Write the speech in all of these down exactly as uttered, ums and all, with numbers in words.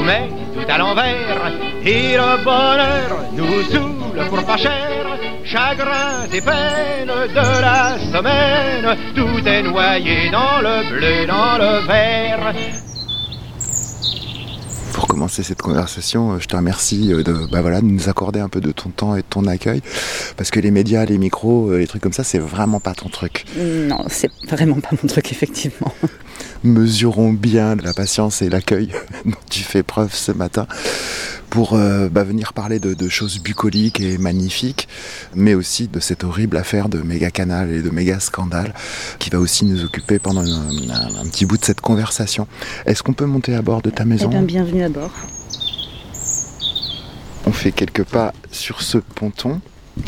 met tout à l'envers. Et le bonheur nous saoule pour pas cher. Chagrins et peines de la semaine, tout est noyé dans le bleu, dans le vert. Pour commencer cette conversation, je te remercie de, bah voilà, de nous accorder un peu de ton temps et de ton accueil, parce que les médias, les micros, les trucs comme ça, c'est vraiment pas ton truc. Non, c'est vraiment pas mon truc, effectivement. Mesurons bien la patience et l'accueil dont tu fais preuve ce matin pour euh, bah, venir parler de, de choses bucoliques et magnifiques, mais aussi de cette horrible affaire de méga canal et de méga scandale qui va aussi nous occuper pendant un, un, un petit bout de cette conversation. Est-ce qu'on peut monter à bord de ta maison ? Eh bien, bienvenue à bord. On fait quelques pas sur ce ponton.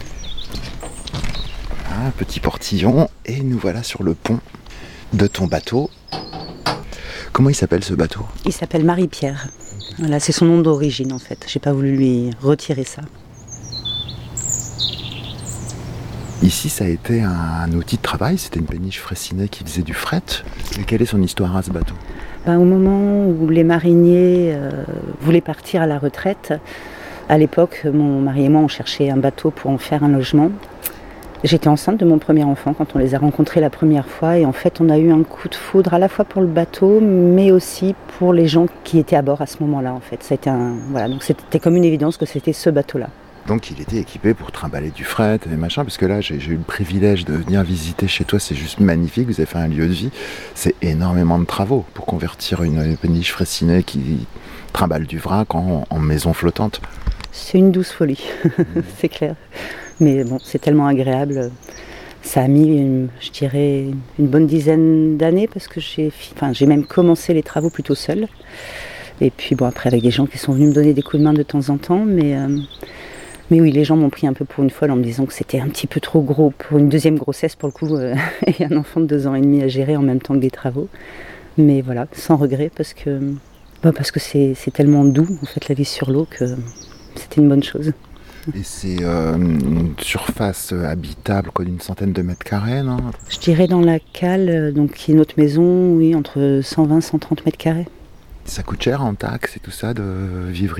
Un petit portillon et nous voilà sur le pont de ton bateau. Comment il s'appelle ce bateau ? Il s'appelle Marie-Pierre. Voilà, c'est son nom d'origine en fait. J'ai pas voulu lui retirer ça. Ici, ça a été un, un outil de travail. C'était une péniche Fraissinet qui faisait du fret. Et quelle est son histoire à ce bateau ? Ben, au moment où les mariniers euh, voulaient partir à la retraite, à l'époque, mon mari et moi, on cherchait un bateau pour en faire un logement. J'étais enceinte de mon premier enfant quand on les a rencontrés la première fois et en fait on a eu un coup de foudre à la fois pour le bateau mais aussi pour les gens qui étaient à bord à ce moment-là en fait. Ça a été un, voilà, donc c'était comme une évidence que c'était ce bateau-là. Donc il était équipé pour trimballer du fret et machin, parce que là j'ai, j'ai eu le privilège de venir visiter chez toi, c'est juste magnifique, vous avez fait un lieu de vie, c'est énormément de travaux pour convertir une, une péniche Fraissinet qui trimballe du vrac en, en maison flottante. C'est une douce folie, c'est clair. Mais bon, c'est tellement agréable. Ça a mis, une, je dirais, une bonne dizaine d'années parce que j'ai, enfin, j'ai même commencé les travaux plutôt seule. Et puis bon, après avec des gens qui sont venus me donner des coups de main de temps en temps. Mais, euh, mais oui, les gens m'ont pris un peu pour une folle en me disant que c'était un petit peu trop gros pour une deuxième grossesse pour le coup. Euh, et un enfant de deux ans et demi à gérer en même temps que des travaux. Mais voilà, sans regret parce que, bah, parce que c'est, c'est tellement doux en fait la vie sur l'eau que c'était une bonne chose. Et c'est euh, une surface habitable quoi, d'une centaine de mètres carrés, non ? Je dirais dans la cale, donc qui est notre maison, oui, entre cent vingt et cent trente mètres carrés. Ça coûte cher en taxes et tout ça de vivre